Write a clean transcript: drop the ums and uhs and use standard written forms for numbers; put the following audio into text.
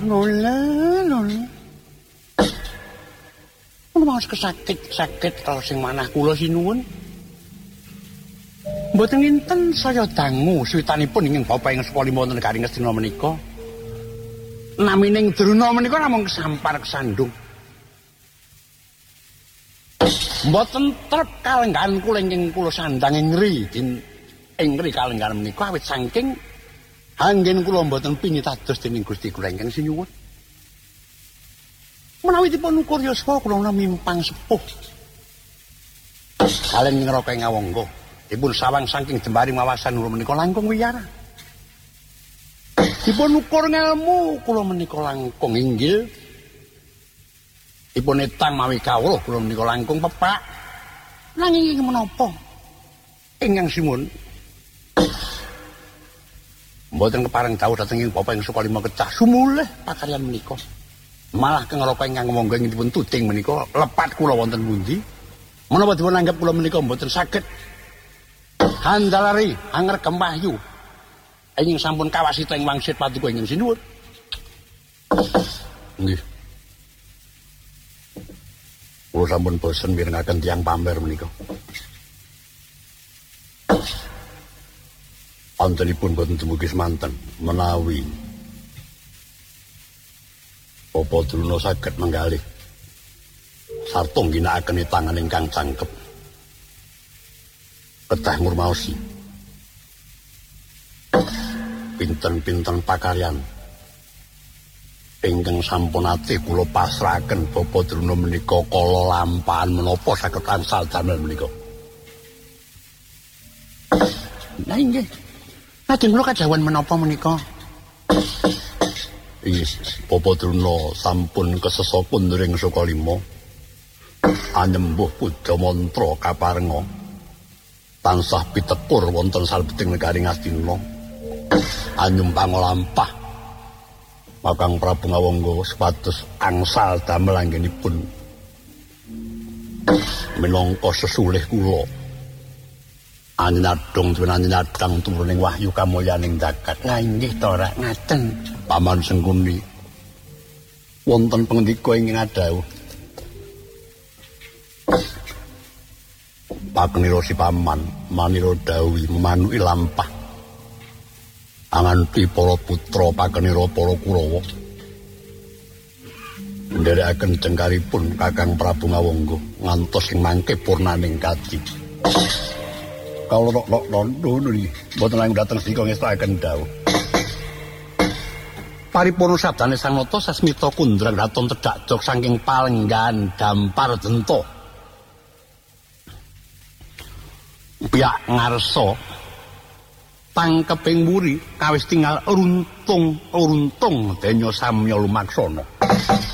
Nona. Mau sakit kalau sing manah kula sinuwun. Mboten nginten saya dangu suwitanipun ingkang Bapak ing Sukalima wonten Garing Ngastina menika. Namining Druna menika namung kesampar kesandung. Mboten trep kalenggahan kula ingkang kula sandang ing ngri kalenggahan menika awit saking anggen kula mboten pinitados dening Gusti kula ingkang sinuwun. Menawi dipun ukur yuswa kula mimpang sepuh. Kalen ngroko ngawangga, dipun sawang saking jembaring wawasan kula menika langkung wiyar. Dipun ukur ngelmu kula menika langkung inggil. Dipun etang mawi kawruh kula menika langkung pepak. Nanging iki menapa? Ingkang simun mboten kepareng dawuh dhateng ing Bapak ing Sukalima Kecah sumulih pakaryan menika. Malah kengroko ingkang monggo dipun tuding menika lepat kula wonten pundi? Menapa dipun anggap kula menika mboten saged handalari angrekem wahyu ingkang sampun kawasita ing wangsit paduka ingkang sinuwun. Nggih. Kula sampun bosen mirengaken tiyang pamer menika. Antenipun boten dumugi semanten menawi Apa Druna saged menggalih sarta ngginakaken tangan ingkang cangkep kedah ngurmaosi pinten-pinten pakaryan ingkang sampun ati kula pasrahaken Bapak Druna menika kala lampahan menapa saged angsal damel menika. Lah inggih. Lajeng kula kadhawuhan menapa menika? Bapak Druna sampun kesesa kunduring Sukalima anyembuh puja mantra kaparenga tansah pitekur wonten salebeting negari Ngastina anyumpang lampah Kakang Prabu Ngawangga supados angsal damel anggenipun minangka sesulih kula anyadong tuwin anyadang turuning wahyu kamulyaning jagat. Lah inggih to rak ngaten. Paman Sengkuni wonten pangandika ingkang adhawuh. Pakenira si paman manira dawuh manuki lampah. Anganti para putra pakenira para Kurawa. Nderekaken jengkaripun Kakang Prabu Ngawangga ngantos ing mangke purnaning kadi. Kalau rok rondo niki mboten langkung dhateng sika ngestakaken dawuh. Paripurna sabdane Sang Nata sasmita kundrang raton tedhak jog saking palenggan dampar denta. Piyak ngarsa tangkeping muri kawis tinggal runtung denya samya lumaksana.